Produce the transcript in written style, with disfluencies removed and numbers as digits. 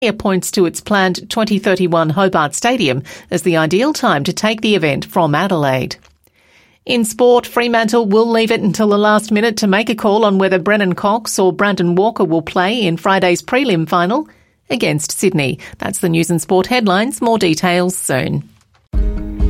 points to its planned 2031 Hobart Stadium as the ideal time to take the event from Adelaide. In sport, Fremantle will leave it until the last minute to make a call on whether Brennan Cox or Brandon Walker will play in Friday's prelim final against Sydney. That's the News and Sport headlines. More details soon.